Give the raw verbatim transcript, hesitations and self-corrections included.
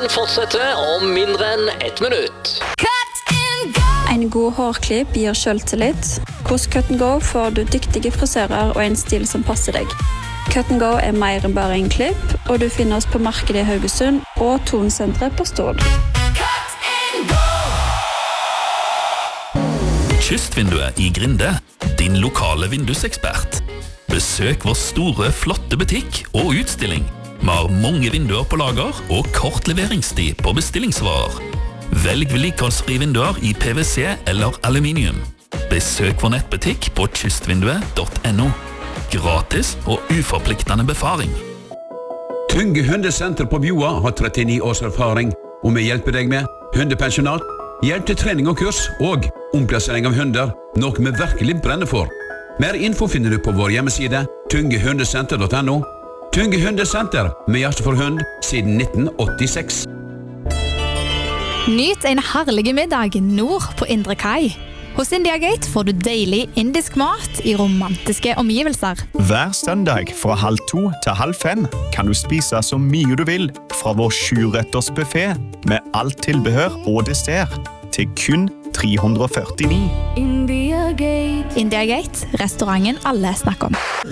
Sendingen fortsetter om mindre enn ett minutt. En god hårklipp gir selvtillit. Hos Cut and Go får du dyktige frisører og en stil som passer deg. Cut and Go er mer enn bare en klipp, og du finner oss på markedet i Haugesund og Tonsenteret på Stord. Kystvinduet i Grinde, din lokale vindusekspert. Besøk vår store, flotte butikk og utstilling. Vi har mange vinduer på lager og kort leveringstid på bestillingsvarer. Velg vedlikeholdsfrie vinduer i P V C eller aluminium. Besøk vår nettbutikk på kystvinduet punktum no. Gratis og uforpliktende befaring. Tunge hundesenter på Bjoa har trettini års erfaring, og vi hjelper deg med hundepensjonat, hjelp til trening og kurs, og omplassering av hunder, noe vi virkelig brenner for. Mer info finner du på vår hjemmeside, tunge hundesenter punktum no. Tunge hundesenter, med hjerte for hund, siden nitten åttiseks. Nyt en herlig middag nord på Indre Kai. Hos India Gate får du deilig indisk mat i romantiske omgivelser. Hver søndag fra halv to til halv fem kan du spise så mye du vil fra vår sjuretters buffet med alt tilbehør og dessert til kun tre hundre og førtini. India Gate. India Gate, restauranten alle snakker om.